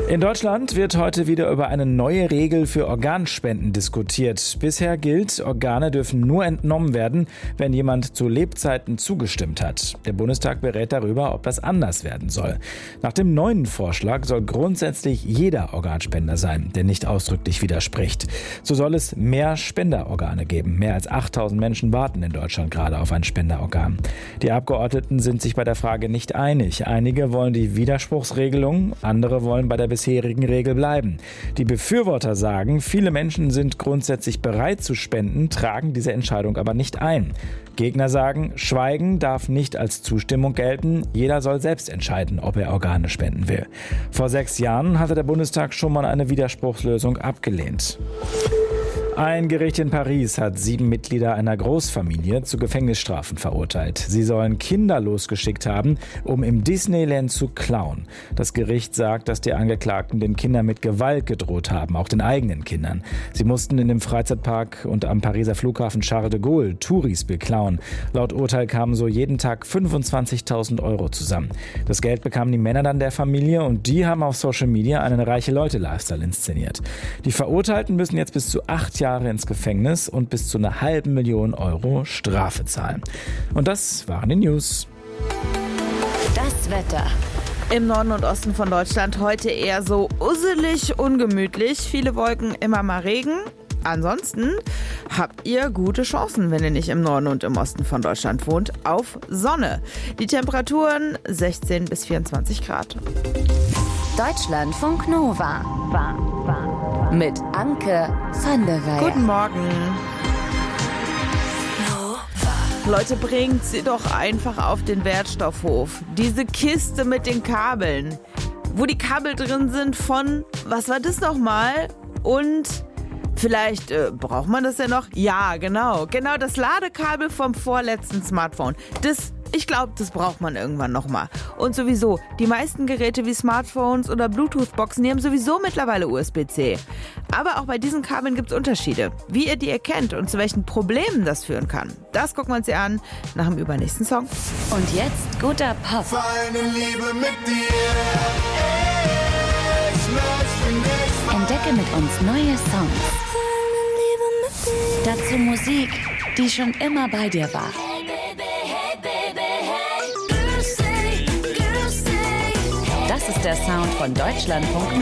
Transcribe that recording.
In Deutschland wird heute wieder über eine neue Regel für Organspenden diskutiert. Bisher gilt, Organe dürfen nur entnommen werden, wenn jemand zu Lebzeiten zugestimmt hat. Der Bundestag berät darüber, ob das anders werden soll. Nach dem neuen Vorschlag soll grundsätzlich jeder Organspender sein, der nicht ausdrücklich widerspricht. So soll es mehr Spenderorgane geben. Mehr als 8.000 Menschen warten in Deutschland gerade auf ein Spenderorgan. Die Abgeordneten sind sich bei der Frage nicht einig. Einige wollen die Widerspruchsregelung, andere wollen bei der bisherigen Regel bleiben. Die Befürworter sagen, viele Menschen sind grundsätzlich bereit zu spenden, tragen diese Entscheidung aber nicht ein. Gegner sagen, Schweigen darf nicht als Zustimmung gelten. Jeder soll selbst entscheiden, ob er Organe spenden will. Vor 6 Jahren hatte der Bundestag schon mal eine Widerspruchslösung abgelehnt. Ein Gericht in Paris hat 7 Mitglieder einer Großfamilie zu Gefängnisstrafen verurteilt. Sie sollen Kinder losgeschickt haben, um im Disneyland zu klauen. Das Gericht sagt, dass die Angeklagten den Kindern mit Gewalt gedroht haben, auch den eigenen Kindern. Sie mussten in dem Freizeitpark und am Pariser Flughafen Charles de Gaulle Touris beklauen. Laut Urteil kamen so jeden Tag 25.000 € zusammen. Das Geld bekamen die Männer dann der Familie und die haben auf Social Media einen Reiche-Leute-Lifestyle inszeniert. Die Verurteilten müssen jetzt bis zu 8 Jahre ins Gefängnis und bis zu 500.000 € Strafe zahlen. Und das waren die News. Das Wetter. Im Norden und Osten von Deutschland heute eher so usselig, ungemütlich. Viele Wolken, immer mal Regen. Ansonsten habt ihr gute Chancen, wenn ihr nicht im Norden und im Osten von Deutschland wohnt, auf Sonne. Die Temperaturen 16 bis 24 Grad. Deutschlandfunk Nova. Mit Anke van der Weyer. Guten Morgen. Leute, bringt sie doch einfach auf den Wertstoffhof. Diese Kiste mit den Kabeln. Wo die Kabel drin sind von, was war das nochmal? Und vielleicht braucht man das ja noch? Ja, genau. Genau, das Ladekabel vom vorletzten Smartphone. Ich glaube, das braucht man irgendwann nochmal. Und sowieso, die meisten Geräte wie Smartphones oder Bluetooth-Boxen, die haben sowieso mittlerweile USB-C. Aber auch bei diesen Kabeln gibt es Unterschiede. Wie ihr die erkennt und zu welchen Problemen das führen kann, das gucken wir uns hier an nach dem übernächsten Song. Und jetzt guter Pop. Feine Liebe mit dir. Ich möchte nicht Entdecke mit uns neue Songs. Dazu Musik, die schon immer bei dir war. Das ist der Sound von Deutschlandfunk Nova.